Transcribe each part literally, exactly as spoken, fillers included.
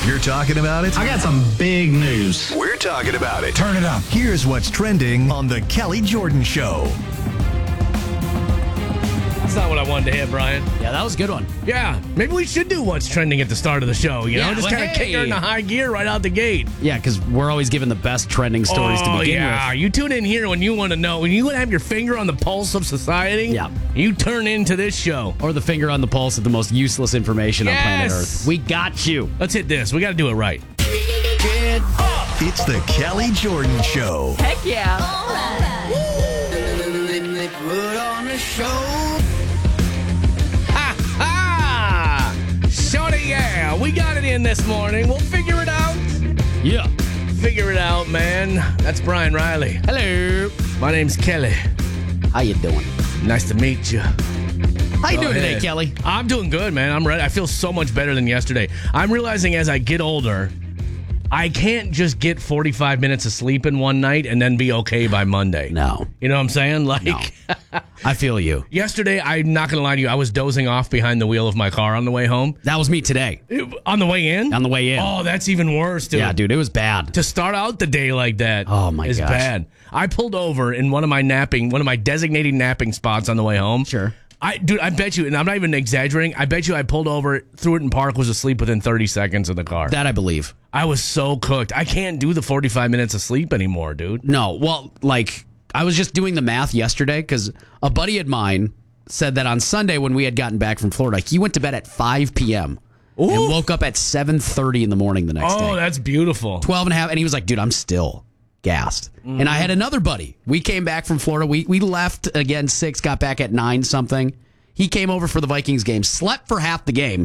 You're talking about it? I got some big news. We're talking about it. Turn it up. Here's what's trending on The Kelly Jordan Show. That's not what I wanted to hear, Brian. Yeah, that was a good one. Yeah, maybe we should do what's trending at the start of the show, you Yeah, know? Just well, kind of hey. kick her into high gear right out the gate. Yeah, because we're always giving the best trending stories oh, to begin yeah. with. You tune in here when you want to know. When you want to have your finger on the pulse of society, Yeah. you turn into this show. Or the finger on the pulse of the most useless information on planet Yes. Earth. We got you. Let's hit this. We got to do it right. It's The Kelly Jordan Show. Heck yeah. Ha ha! Shorty, yeah. We got it in this morning. We'll figure it out. Yeah. Figure it out, man. That's Brian Riley. Hello. My name's Kelly. How you doing? Nice to meet you. How you Go doing today, ahead. Kelly? I'm doing good, man. I'm ready. I feel so much better than yesterday. I'm realizing as I get older, I can't just get forty-five minutes of sleep in one night and then be okay by Monday. No. You know what I'm saying? Like, No. I feel you. yesterday, I'm not going to lie to you, I was dozing off behind the wheel of my car on the way home. That was me today. On the way in? On the way in. Oh, that's even worse, dude. Yeah, dude, it was bad. To start out the day like that Oh, my is gosh. bad. I pulled over in one of my napping, one of my designated napping spots on the way home. Sure. I, dude, I bet you, and I'm not even exaggerating, I bet you I pulled over, threw it in park, was asleep within thirty seconds in the car. That I believe. I was so cooked. I can't do the forty-five minutes of sleep anymore, dude. No, well, like, I was just doing the math yesterday because a buddy of mine said that on Sunday when we had gotten back from Florida, he went to bed at five p.m. Ooh. and woke up at seven thirty in the morning the next Oh, day. that's beautiful. twelve and a half, and he was like, dude, I'm still gassed. Mm-hmm. And I had another buddy. We came back from Florida. We, we left again six, got back at nine something. He came over for the Vikings game, slept for half the game,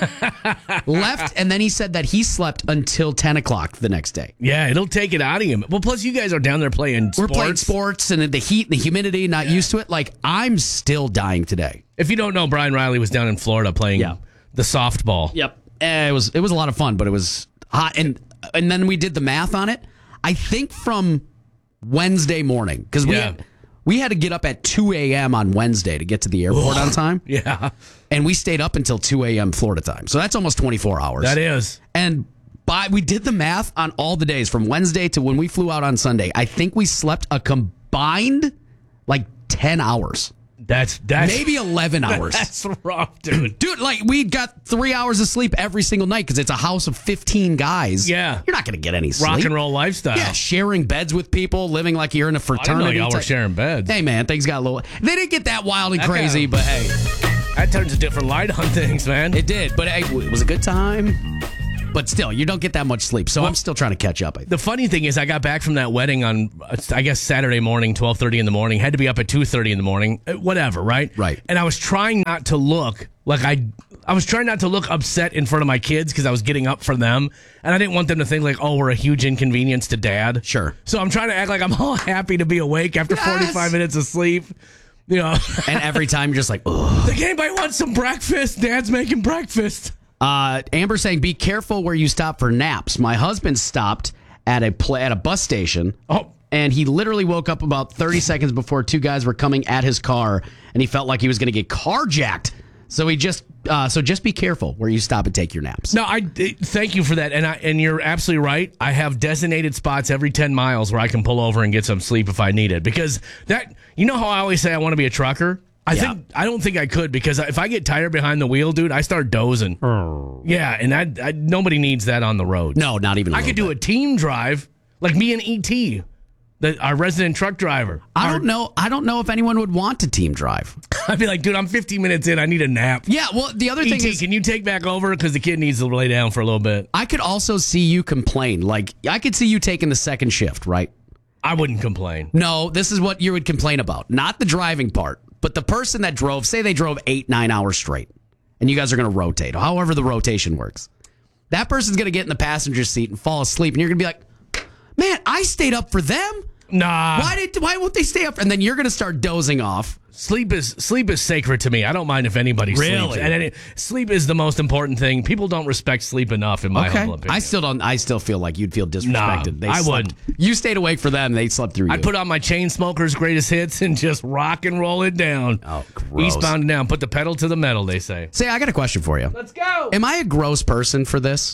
left, and then he said that he slept until ten o'clock the next day. Yeah, it'll take it out of you. Well, plus you guys are down there playing We're sports. playing sports and the heat and the humidity, not used to it. Like, I'm still dying today. If you don't know, Brian Riley was down in Florida playing Yeah. the softball. Yep. Eh, it was it was a lot of fun, but it was hot. And and then we did the math on it. I think from Wednesday morning, because we, Yeah. had, we had to get up at two a.m. on Wednesday to get to the airport on time. Yeah, And we stayed up until two a.m. Florida time. So that's almost twenty-four hours. that is. And by we did the math on all the days from Wednesday to when we flew out on Sunday. I think we slept a combined like ten hours. That's that's Maybe eleven hours. That's rough, dude. Dude, like, we got three hours of sleep every single night because it's a house of fifteen guys. Yeah. You're not going to get any sleep. Rock and roll lifestyle. Yeah, sharing beds with people, living like you're in a I didn't know fraternity. y'all were type- sharing beds. Hey, man, things got a little... They didn't get that wild and That crazy, kinda- but hey, That turns a different light on things, man. it did. But hey, it was a good time. But still, you don't get that much sleep. So I'm still trying to catch up, I think. The funny thing is, I got back from that wedding on, I guess, Saturday morning, twelve thirty in the morning. Had to be up at two thirty in the morning. Uh, Whatever, right? Right. And I was trying not to look like I, I was trying not to look upset in front of my kids because I was getting up for them, and I didn't want them to think like, oh, we're a huge inconvenience to Dad. Sure. So I'm trying to act like I'm all happy to be awake after Yes. forty-five minutes of sleep. You know, And every time you're just like, ugh. like, anybody want some breakfast? Dad's making breakfast. Uh, Amber saying, be careful where you stop for naps. My husband stopped at a pla- at a bus station. Oh. And he literally woke up about thirty seconds before two guys were coming at his car, and he felt like he was going to get carjacked. So he just, uh, so just be careful where you stop and take your naps. No, I thank you for that, and I and you're absolutely right. I have designated spots every ten miles where I can pull over and get some sleep if I need it. Because that, you know how I always say I want to be a trucker. I Yeah. think I don't think I could because if I get tired behind the wheel, dude, I start dozing. Yeah, and I, I nobody needs that on the road. No, not even. I I could do a team drive like me and E T, the, our resident truck driver. I Our- don't know. I don't know if anyone would want to team drive. I'd be like, dude, I'm fifteen minutes in. I need a nap. Yeah. Well, the other thing E T, is, can you take back over because the kid needs to lay down for a little bit? I could also see you complain. Like, I could see you taking the second shift, right? I wouldn't complain. No, this is what you would complain about. Not the driving part, but the person that drove, say they drove eight, nine hours straight, and you guys are going to rotate, however the rotation works. That person's going to get in the passenger seat and fall asleep, and you're going to be like, man, I stayed up for them. Nah. Why did? Why won't they stay up? And then you're going to start dozing off. Sleep is sleep is sacred to me. I don't mind if anybody sleeps. Really? And it, sleep is the most important thing. People don't respect sleep enough, in my humble opinion. I still don't. I still feel like you'd feel disrespected. Nah, I slept- You stayed awake for them. They slept through you. I'd put on my chain smokers' greatest hits and just rock and roll it down. Oh, gross. Eastbound and down. Put the pedal to the metal, they say. Say, I got a question for you. Let's go. Am I a gross person for this?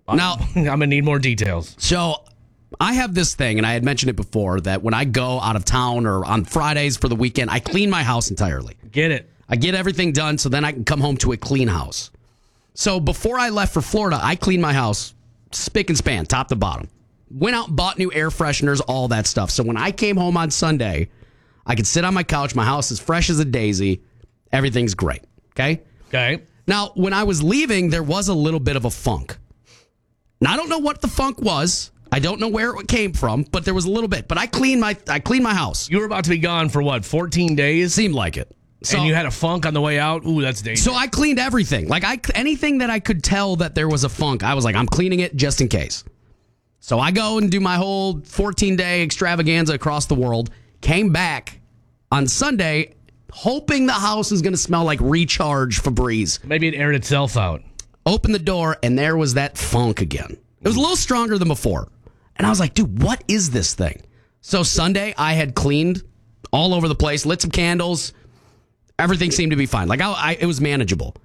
Now, I'm going to need more details. so I have this thing, and I had mentioned it before, that when I go out of town or on Fridays for the weekend, I clean my house entirely. Get it. I get everything done so then I can come home to a clean house. So before I left for Florida, I cleaned my house spick and span, top to bottom. Went out and bought new air fresheners, all that stuff. So when I came home on Sunday, I could sit on my couch. My house is fresh as a daisy. Everything's great. Okay? Okay. Now, when I was leaving, there was a little bit of a funk. Now, I don't know what the funk was. I don't know where it came from, but there was a little bit. But I cleaned my I cleaned my house. You were about to be gone for what, fourteen days? Seemed like it. So, and you had a funk on the way out? Ooh, that's dangerous. So I cleaned everything. Like I anything that I could tell that there was a funk, I was like, I'm cleaning it just in case. So I go and do my whole fourteen-day extravaganza across the world. Came back on Sunday, hoping the house is going to smell like recharged Febreze. Maybe it aired itself out. Opened the door, and there was that funk again. It was a little stronger than before. And I was like, dude, what is this thing? So Sunday, I had cleaned all over the place, lit some candles. Everything seemed to be fine. Like, I, I, it was manageable.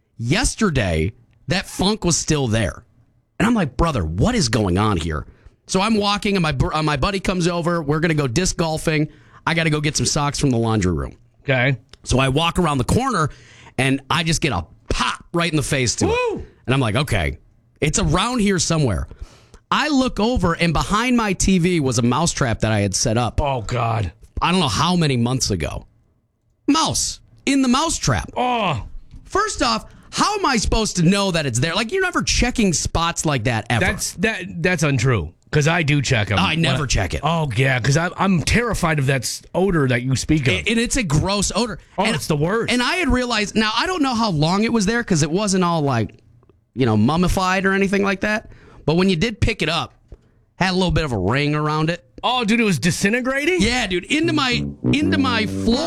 Yesterday, that funk was still there. And I'm like, brother, what is going on here? So I'm walking, and my, uh, my buddy comes over. We're going to go disc golfing. I got to go get some socks from the laundry room. Okay. So I walk around the corner, and I just get a pop right in the face to Woo! it. And I'm like, okay, it's around here somewhere. I look over, and behind my T V was a mousetrap that I had set up. Oh, God. I don't know how many months ago. Mouse in the mousetrap. Oh. First off, how am I supposed to know that it's there? Like, you're never checking spots like that ever. That's that. That's untrue. Because I do check them. I never When- check it. Oh, yeah. Because I'm terrified of that s- odor that you speak of. And it's a gross odor. Oh, and, it's the worst. And I had realized, now, I don't know how long it was there because it wasn't all like, you know, mummified or anything like that. But when you did pick it up, had a little bit of a ring around it. Oh, dude, it was disintegrating? Yeah, dude, into my into my floor.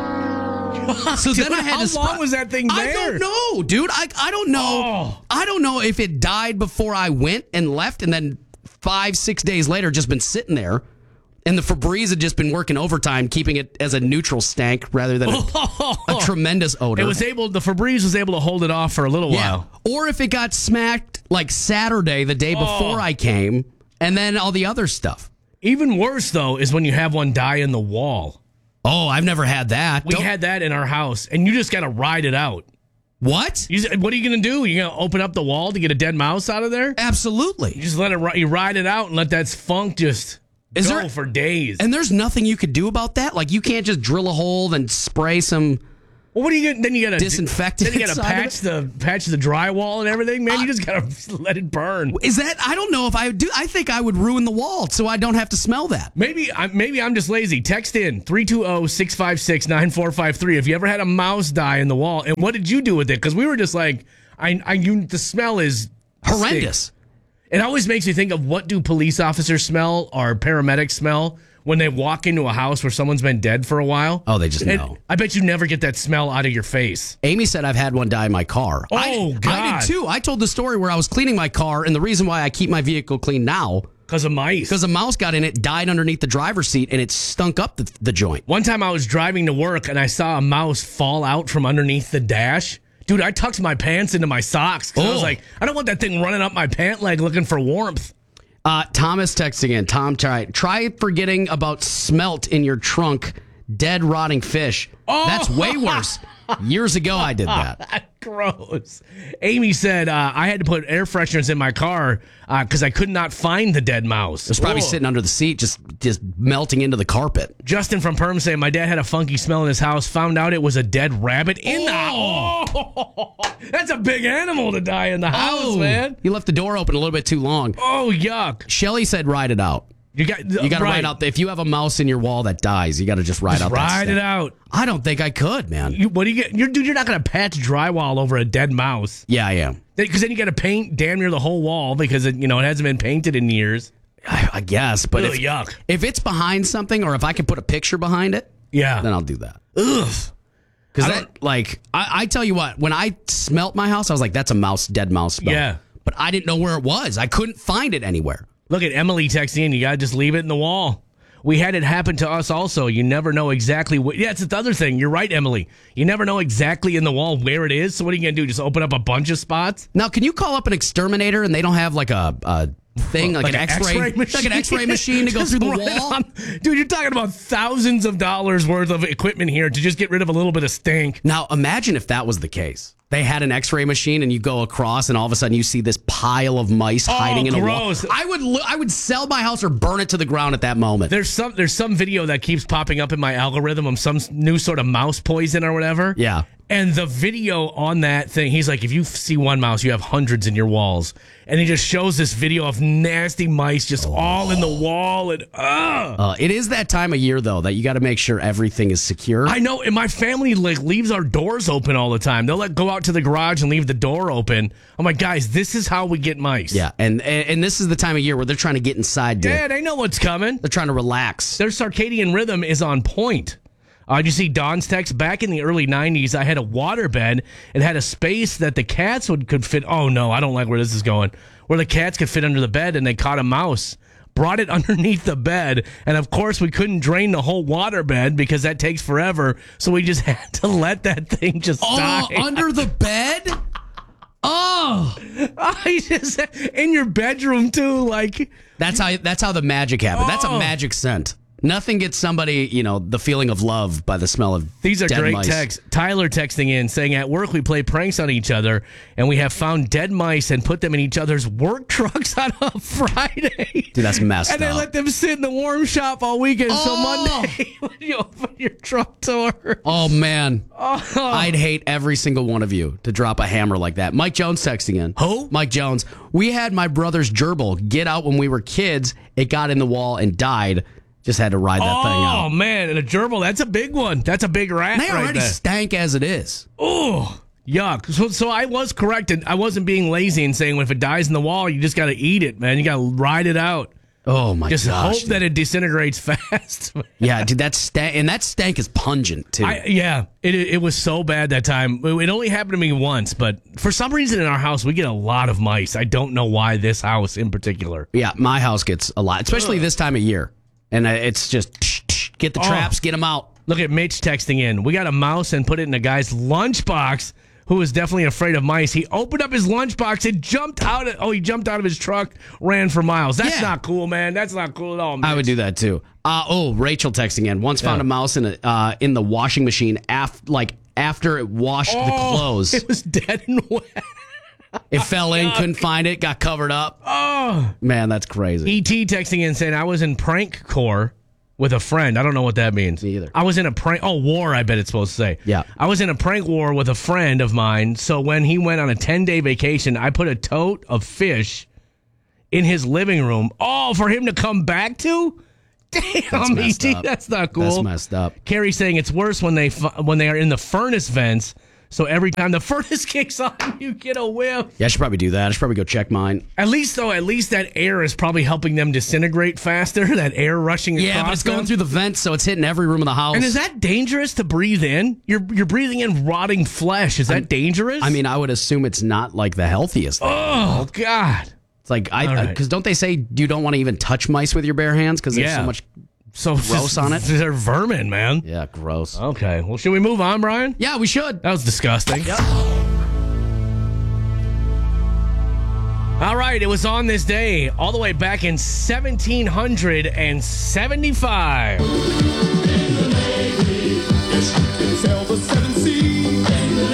So Dude, then I had how to. long was that thing I there? don't know, dude. I I don't know. Oh. I don't know if it died before I went and left, and then five six days later, just been sitting there, and the Febreze had just been working overtime, keeping it as a neutral stank rather than a, a tremendous odor. It was able, the Febreze was able to hold it off for a little yeah. while. Or if it got smacked like Saturday, the day before Oh. I came, and then all the other stuff. Even worse, though, is when you have one die in the wall. Oh, I've never had that. We Don't- had that in our house, and you just got to ride it out. What? You just- what are you going to do? You going to open up the wall to get a dead mouse out of there? You Absolutely. just let it, ri- you ride it out and let that funk just Is go there- for days. And there's nothing you could do about that? Like, you can't just drill a hole and spray some well, what do you get? Then you got to disinfectant Then you got to inside of patch the patch the drywall and everything. Man, you just got to let it burn. Is that? I don't know if I would do. I think I would ruin the wall so I don't have to smell that. Maybe I'm maybe I'm just lazy. Text in three two zero, six five six, nine four five three if you ever had a mouse die in the wall, and what did you do with it? Because we were just like, I, I, you, the smell is Horrendous. stinks. It always makes me think of what do police officers smell or paramedics smell when they walk into a house where someone's been dead for a while. Oh, they just And know. I bet you never get that smell out of your face. Amy said I've had one die in my car. Oh, I, I God. did too. I told the story where I was cleaning my car, and the reason why I keep my vehicle clean now Because of mice. because a mouse got in it, died underneath the driver's seat, and it stunk up the, the joint. One time I was driving to work and I saw a mouse fall out from underneath the dash. Dude, I tucked my pants into my socks. 'Cause I was Oh. like, I don't want that thing running up my pant leg looking for warmth. Uh, Thomas texting in. Tom, try try forgetting about smelt in your trunk. Dead rotting fish. Oh. That's way worse. Years ago, I did that. Gross. Amy said uh, I had to put air fresheners in my car because I could not find the dead mouse. It was probably Whoa. sitting under the seat, just just melting into the carpet. Justin from Perm saying my dad had a funky smell in his house. Found out it was a dead rabbit in the house. Oh, that's a big animal to die in the house, man. You left the door open a little bit too long. Oh, yuck. Shelly said, "Ride it out." You got You got to right. ride out. The, if you have a mouse in your wall that dies, you got to just ride Just out. that ride stuff. it out. I don't think I could, man. You, what do you get? You're, dude, you're not going to patch drywall over a dead mouse. Yeah, I am. Because then you got to paint damn near the whole wall because it, you know, it hasn't been painted in years. I, I guess, but Ugh, if, yuck. if it's behind something, or if I can put a picture behind it, Yeah. then I'll do that. Ugh. Because I that, don't- like, I, I tell you what, when I smelt my house, I was like, "That's a mouse, dead mouse smell." Yeah. But I didn't know where it was. I couldn't find it anywhere. Look at Emily texting in. You got to just leave it in the wall. We had it happen to us also. You never know exactly what. Yeah, it's the other thing. You're right, Emily. You never know exactly in the wall where it is. So what are you going to do? Just open up a bunch of spots? Now, can you call up an exterminator and they don't have like a, a thing, like, Like an an X-ray, X-ray machine? like an X-ray machine to go Just through the run it wall? on- Dude, you're talking about thousands of dollars worth of equipment here to just get rid of a little bit of stink. Now, imagine if that was the case. They had an X-ray machine, and you go across, and all of a sudden you see this pile of mice hiding in a wall. gross. I would, lo- I would sell my house or burn it to the ground at that moment. There's some there's some video that keeps popping up in my algorithm of some new sort of mouse poison or whatever. Yeah. And the video on that thing, he's like, if you see one mouse, you have hundreds in your walls. And he just shows this video of nasty mice just all in the wall. And ugh. Uh, it is that time of year, though, that you got to make sure everything is secure. I know, and my family like leaves our doors open all the time. They'll like go out to the garage and leave the door open. I'm like, guys, this is how we get mice. yeah, and, and and this is the time of year where they're trying to get inside. To, Yeah, they know what's coming. They're trying to relax. Their circadian rhythm is on point. Uh, did you see Don's text? Back in the early nineties, I had a waterbed. It had a space that the cats would could fit. Oh, no, I don't like where this is going. Where the cats could fit under the bed, and they caught a mouse. Brought it underneath the bed, and of course, we couldn't drain the whole waterbed because that takes forever. So we just had to let that thing just Oh, die. under the bed? Oh, I just in your bedroom too, like. that's how that's how the magic happens. That's a Oh. magic scent. Nothing gets somebody, you know, the feeling of love by the smell of These are dead great mice. texts. Tyler texting in saying, at work we play pranks on each other, and we have found dead mice and put them in each other's work trucks on a Friday. Dude, that's messed And they up. let them sit in the warm shop all weekend. So Oh. Monday, when you open your truck door. Oh, man. Oh. I'd hate every single one of you to drop a hammer like that. Mike Jones texting in. Who? Mike Jones. We had my brother's gerbil get out when we were kids. It got in the wall and died. Just had to ride that thing Oh, out. man. And a gerbil, that's a big one. That's a big rat They right already there. stank as it is. Oh, yuck. So, so I was corrected. I wasn't being lazy and saying, well, if it dies in the wall, you just got to eat it, man. You got to ride it out. Oh, my Just gosh. hope that it disintegrates fast. Yeah, dude, that stank, and that stank is pungent, too. I, yeah, it it was so bad that time. It it only happened to me once, but for some reason in our house we get a lot of mice. I don't know why this house in particular. yeah, my house gets a lot, especially this time of year. And uh, it's just get the Oh. traps, get them out. Look at Mitch texting in. We got a mouse and put it in a guy's lunchbox who was definitely afraid of mice. He opened up his lunchbox and jumped out. Of, oh, he jumped out of his truck, ran for miles. That's Yeah. not cool, man. That's not cool at all, Mitch. I would do that too. Uh, oh, Rachel texting in. Once found a mouse in a, uh, in the washing machine after like after it washed the Oh, clothes. It was dead and wet. It fell in, couldn't find it, got covered up. Oh. Man, that's crazy. E T texting in saying, I was in prank corps with a friend. I don't know what that means. Me either. I was in a prank. Oh, war, I bet it's supposed to say. Yeah. I was in a prank war with a friend of mine. So when he went on a ten-day vacation, I put a tote of fish in his living room. Oh, for him to come back to? Damn, E messed T, up. that's not cool. That's messed up. Carrie saying it's worse when they fu- when they are in the furnace vents. So every time the furnace kicks on, you get a whiff. Yeah, I should probably do that. I should probably go check mine. At least, though, at least that air is probably helping them disintegrate faster. That air rushing across Yeah, but it's them. going through the vents, so it's hitting every room in the house. And is that dangerous to breathe in? You're you're breathing in rotting flesh. Is that dangerous? I mean, I would assume it's not like the healthiest thing. oh God. It's like I All right. because don't they say you don't want to even touch mice with your bare hands because there's Yeah. so much. So Gross on it? They're vermin, man. Yeah, gross. Okay. Well, should we move on, Brian? Yeah, we should. That was disgusting. All right, it was on this day, all the way back in seventeen seventy-five. Sail the seven seas.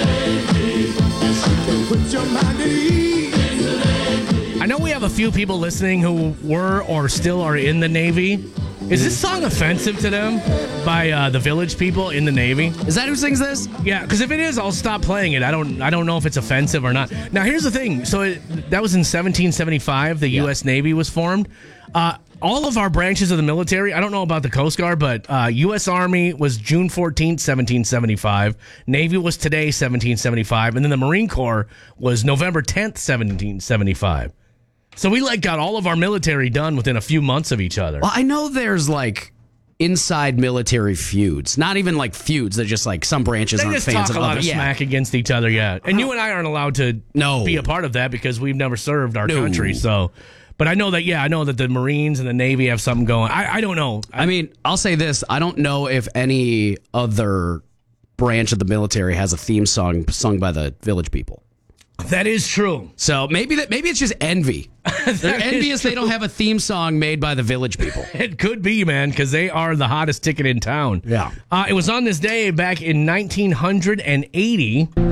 Put your mind at ease. I know we have a few people listening who were or still are in the Navy. Is this song offensive to them by uh, the Village People in the Navy? Is that who sings this? Yeah, because if it is, I'll stop playing it. I don't. I don't know if it's offensive or not. Now, here's the thing. So it, that was in seventeen seventy-five. The U S Navy was formed. Uh, all of our branches of the military. I don't know about the Coast Guard, but uh, U S Army was June fourteenth, seventeen seventy-five. Navy was today, seventeen seventy-five, and then the Marine Corps was November tenth, seventeen seventy-five. So we like got all of our military done within a few months of each other. Well, I know there's like inside military feuds. Not even like feuds. They're just like some branches They aren't just fans talk of a lot other. of Yeah. smack against each other, yeah. And you and I aren't allowed to No. be a part of that because we've never served our No. country. So, But I know that, yeah, I know that the Marines and the Navy have something going. I, I don't know. I mean, I'll say this. I don't know if any other branch of the military has a theme song sung by the Village People. That is true. So maybe that maybe it's just envy. They're envious they don't have a theme song made by the Village People. It could be, man, because they are the hottest ticket in town. Yeah. Uh, it was on this day back in nineteen eighty.